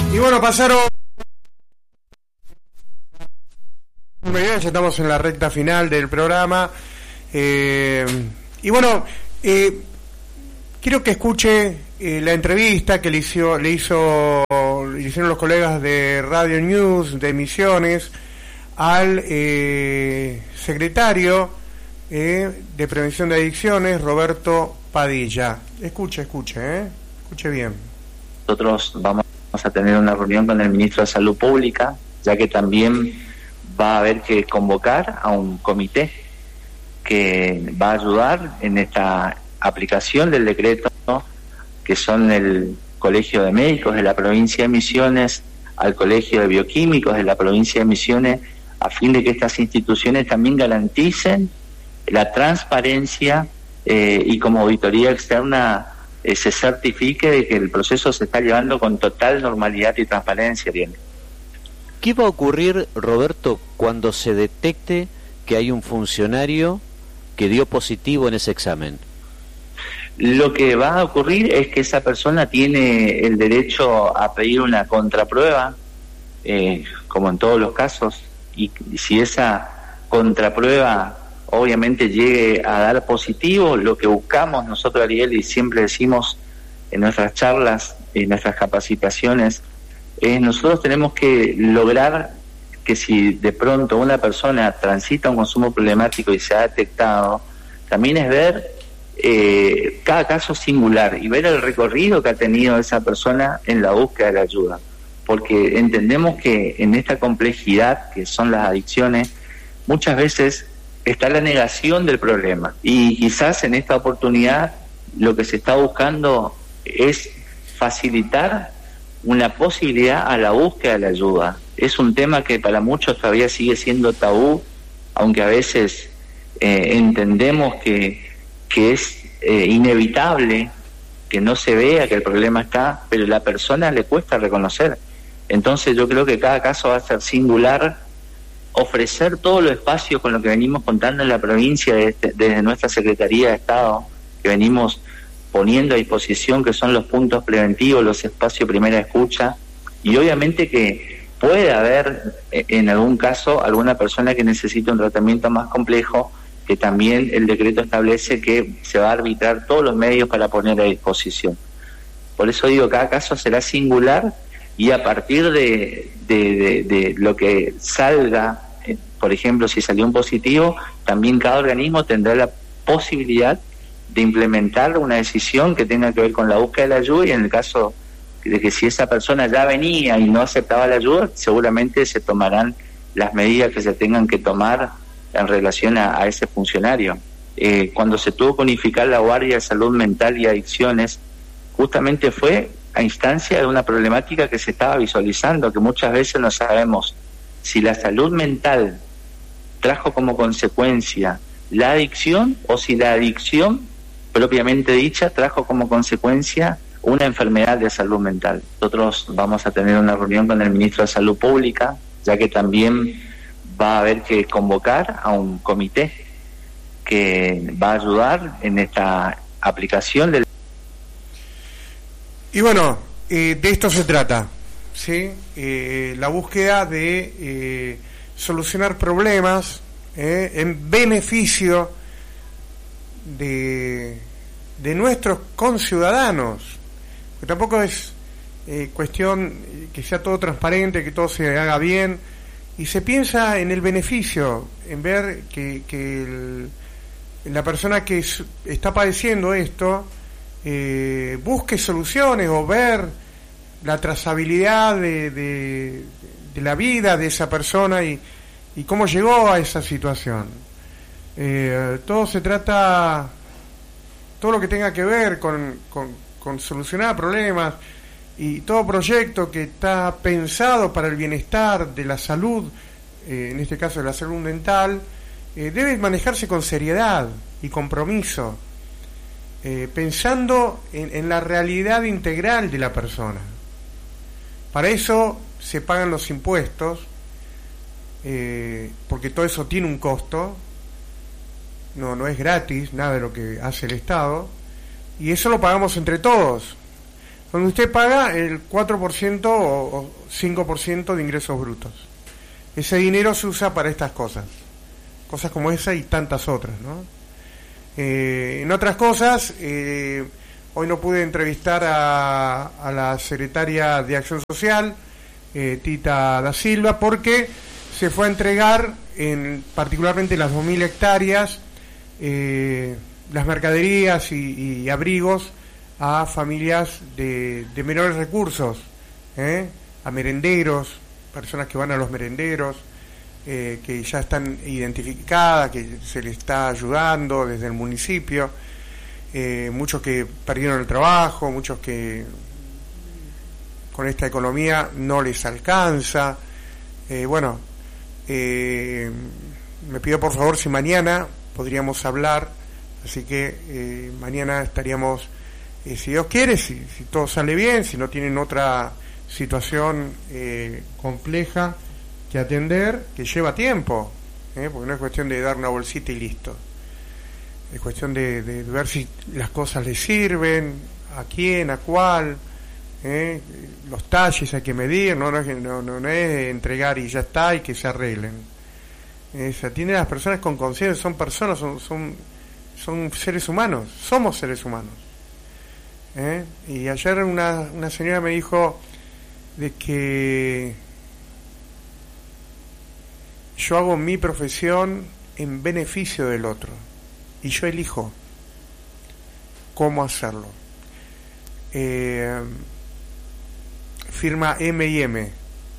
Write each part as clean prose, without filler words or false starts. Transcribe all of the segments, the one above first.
Y bueno, pasaron... Ya estamos en la recta final del programa. Y bueno, quiero que escuche la entrevista que le hicieron los colegas de Radio News de Misiones al secretario de Prevención de Adicciones, Roberto Padilla. Escuche bien. Nosotros vamos a tener una reunión con el ministro de Salud Pública, ya que también va a haber que convocar a un comité que va a ayudar en esta aplicación del decreto, que son el Colegio de Médicos de la provincia de Misiones, al Colegio de Bioquímicos de la provincia de Misiones, a fin de que estas instituciones también garanticen la transparencia y como auditoría externa se certifique de que el proceso se está llevando con total normalidad y transparencia. Bien. ¿Qué va a ocurrir, Roberto, cuando se detecte que hay un funcionario que dio positivo en ese examen? Lo que va a ocurrir es que esa persona tiene el derecho a pedir una contraprueba, como en todos los casos, y si esa contraprueba obviamente llegue a dar positivo, lo que buscamos nosotros, Ariel, y siempre decimos en nuestras charlas, en nuestras capacitaciones, nosotros tenemos que lograr que si de pronto una persona transita un consumo problemático y se ha detectado, también es ver cada caso singular y ver el recorrido que ha tenido esa persona en la búsqueda de la ayuda, porque entendemos que en esta complejidad que son las adicciones, muchas veces está la negación del problema, y quizás en esta oportunidad lo que se está buscando es facilitar una posibilidad a la búsqueda de la ayuda. Es un tema que para muchos todavía sigue siendo tabú, aunque a veces entendemos que es inevitable que no se vea que el problema está, pero a la persona le cuesta reconocer. Entonces yo creo que cada caso va a ser singular, ofrecer todos los espacios con lo que venimos contando en la provincia desde nuestra Secretaría de Estado, que venimos poniendo a disposición, que son los puntos preventivos, los espacios primera escucha, y obviamente que puede haber en algún caso alguna persona que necesite un tratamiento más complejo, que también el decreto establece que se va a arbitrar todos los medios para poner a disposición. Por eso digo, cada caso será singular, y a partir de lo que salga, por ejemplo, si salió un positivo, también cada organismo tendrá la posibilidad de implementar una decisión que tenga que ver con la búsqueda de la ayuda, y en el caso de que si esa persona ya venía y no aceptaba la ayuda, seguramente se tomarán las medidas que se tengan que tomar en relación a ese funcionario. Cuando se tuvo que unificar la Guardia de Salud Mental y Adicciones, justamente fue a instancia de una problemática que se estaba visualizando, que muchas veces no sabemos si la salud mental trajo como consecuencia la adicción o si la adicción propiamente dicha trajo como consecuencia una enfermedad de salud mental. Nosotros vamos a tener una reunión con el ministro de Salud Pública, ya que también va a haber que convocar a un comité que va a ayudar en esta aplicación del... Y bueno, de esto se trata, ¿sí? La búsqueda de solucionar problemas en beneficio de nuestros conciudadanos, que tampoco es cuestión que sea todo transparente, que todo se haga bien, y se piensa en el beneficio, en ver que la persona que está padeciendo esto busque soluciones, o ver la trazabilidad de la vida de esa persona y cómo llegó a esa situación. Todo se trata, todo lo que tenga que ver con solucionar problemas, y todo proyecto que está pensado para el bienestar de la salud, en este caso de la salud mental, debe manejarse con seriedad y compromiso, pensando en la realidad integral de la persona. Para eso se pagan los impuestos, porque todo eso tiene un costo, no es gratis nada de lo que hace el Estado, y eso lo pagamos entre todos. donde usted paga el 4% o 5% de ingresos brutos. Ese dinero se usa para estas cosas como esa y tantas otras, ¿no? En otras cosas, hoy no pude entrevistar a la secretaria de Acción Social, Tita da Silva, porque se fue a entregar, particularmente las 2.000 hectáreas, las mercaderías y abrigos a familias de menores recursos, a merenderos, personas que van a los merenderos, que ya están identificadas, que se les está ayudando desde el municipio, muchos que perdieron el trabajo, muchos que con esta economía no les alcanza. Me pido por favor si mañana podríamos hablar, así que mañana estaríamos, si Dios quiere, si todo sale bien, si no tienen otra situación compleja que atender, que lleva tiempo, porque no es cuestión de dar una bolsita y listo, es cuestión de ver si las cosas les sirven, a quién, a cuál, los talles hay que medir, no es entregar y ya está y que se arreglen. Se atienden a las personas con conciencia, son personas, son seres humanos, somos seres humanos. Y ayer una señora me dijo de que yo hago mi profesión en beneficio del otro y yo elijo cómo hacerlo. Firma M&M,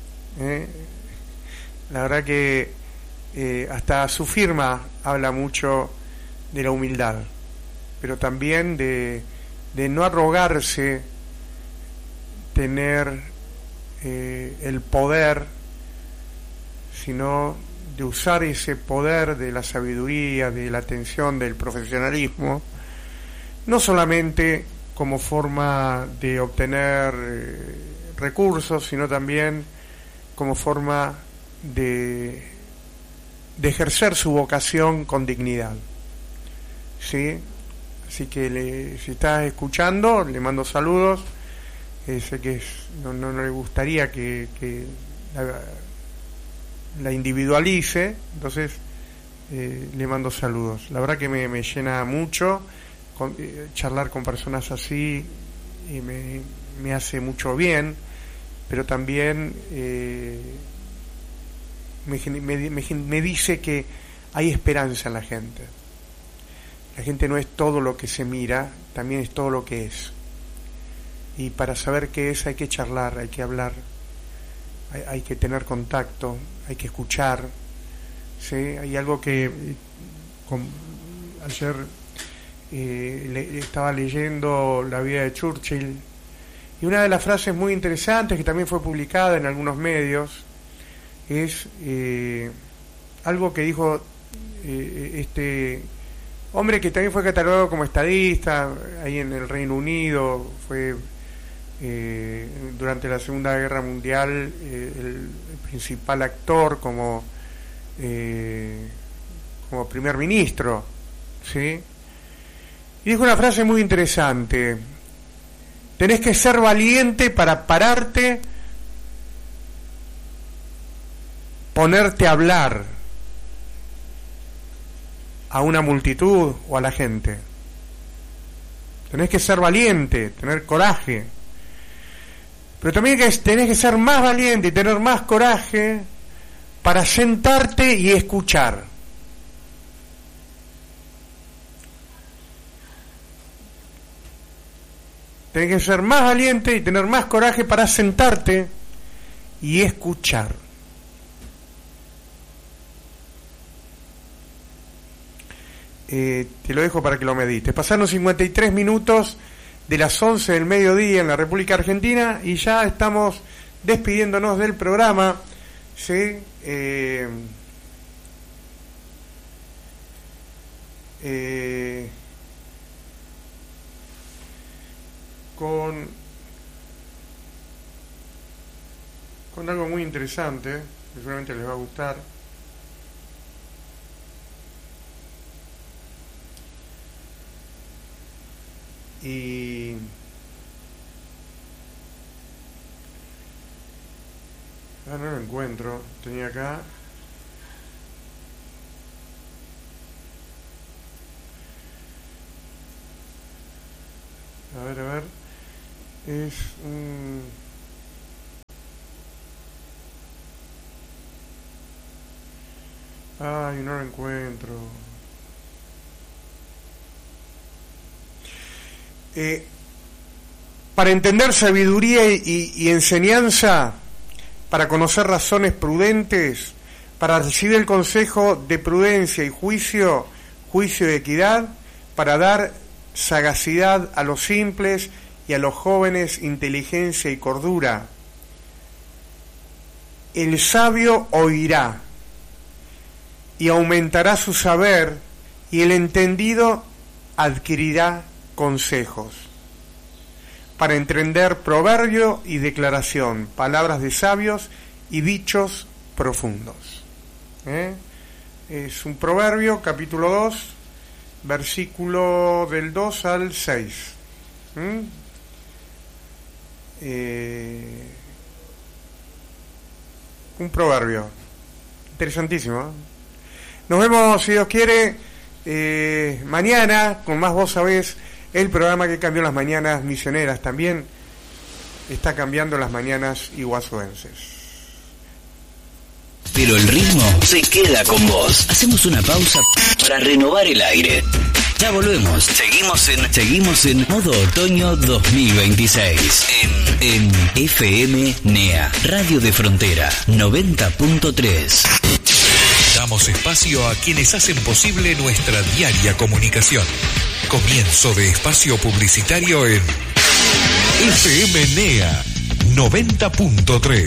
la verdad que hasta su firma habla mucho de la humildad, pero también de no arrogarse tener el poder, sino de usar ese poder de la sabiduría, de la atención, del profesionalismo, no solamente como forma de obtener recursos, sino también como forma de ejercer su vocación con dignidad. ¿Sí? Así que si estás escuchando, le mando saludos. Sé que no le gustaría que la individualice, entonces le mando saludos. La verdad que me llena mucho charlar con personas así, y me hace mucho bien, pero también me dice que hay esperanza en la gente. La gente no es todo lo que se mira, también es todo lo que es. Y para saber qué es hay que charlar, hay que hablar, hay que tener contacto, hay que escuchar. ¿Sí? Hay algo que ayer estaba leyendo la vida de Churchill, y una de las frases muy interesantes que también fue publicada en algunos medios es algo que dijo este hombre que también fue catalogado como estadista ahí en el Reino Unido, fue durante la Segunda Guerra Mundial el principal actor como primer ministro, ¿sí? Y dijo una frase muy interesante: tenés que ser valiente para pararte, ponerte a hablar a una multitud o a la gente. Tenés que ser valiente, tener coraje, pero también tenés que ser más valiente y tener más coraje para sentarte y escuchar. Tenés que ser más valiente y tener más coraje para sentarte y escuchar. Te lo dejo para que lo medites. Pasaron 53 minutos de las 11 del mediodía en la República Argentina y ya estamos despidiéndonos del programa. ¿Sí? Con algo muy interesante que seguramente les va a gustar. Y Ah, no lo encuentro. Tenía acá. A ver. Es Ay, no lo encuentro. Para entender sabiduría y enseñanza, para conocer razones prudentes, para recibir el consejo de prudencia y juicio de equidad, para dar sagacidad a los simples y a los jóvenes inteligencia y cordura. El sabio oirá y aumentará su saber, y el entendido adquirirá consejos. Para entender proverbio y declaración, palabras de sabios y dichos profundos. Es un proverbio, capítulo 2, versículo del 2 al 6. Un proverbio interesantísimo, ¿eh? Nos vemos, si Dios quiere, mañana con más Vos Sabés, el programa que cambió las mañanas misioneras. También está cambiando las mañanas iguazuenses. Pero el ritmo se queda con vos. Hacemos una pausa para renovar el aire. Ya volvemos. Seguimos en modo otoño 2026. En FM NEA, Radio de Frontera 90.3. Damos espacio a quienes hacen posible nuestra diaria comunicación. Comienzo de espacio publicitario en FM NEA 90.3.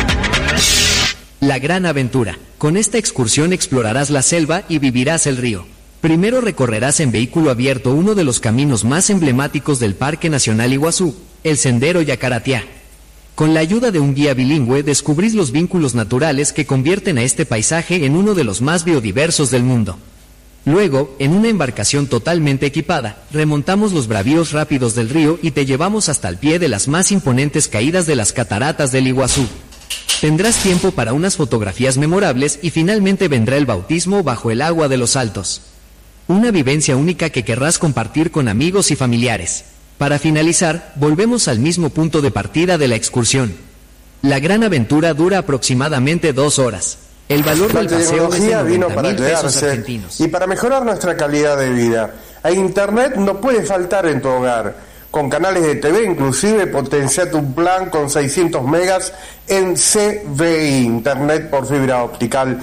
La gran aventura. Con esta excursión explorarás la selva y vivirás el río. Primero recorrerás en vehículo abierto uno de los caminos más emblemáticos del Parque Nacional Iguazú, el Sendero Yacaratiá. Con la ayuda de un guía bilingüe descubrís los vínculos naturales que convierten a este paisaje en uno de los más biodiversos del mundo. Luego, en una embarcación totalmente equipada, remontamos los bravíos rápidos del río y te llevamos hasta el pie de las más imponentes caídas de las cataratas del Iguazú. Tendrás tiempo para unas fotografías memorables y finalmente vendrá el bautismo bajo el agua de los Altos. Una vivencia única que querrás compartir con amigos y familiares. Para finalizar, volvemos al mismo punto de partida de la excursión. La gran aventura dura aproximadamente 2 horas. El valor del paseo es de 90.000 pesos argentinos. Y para mejorar nuestra calidad de vida, el Internet no puede faltar en tu hogar. Con canales de TV, inclusive, potencia tu plan con 600 megas en CBI, Internet por fibra optical.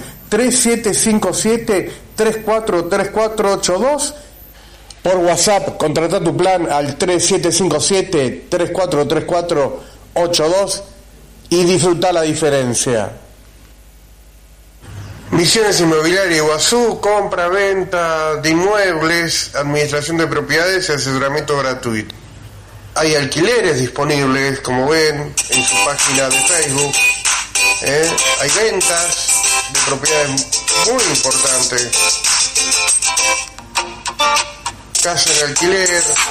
3757-343482. Por WhatsApp, contrata tu plan al 3757-343482 y disfruta la diferencia. Misiones Inmobiliaria Iguazú, compra, venta de inmuebles, administración de propiedades y asesoramiento gratuito. Hay alquileres disponibles, como ven, en su página de Facebook. Hay ventas de propiedades muy importantes. Casa en alquiler,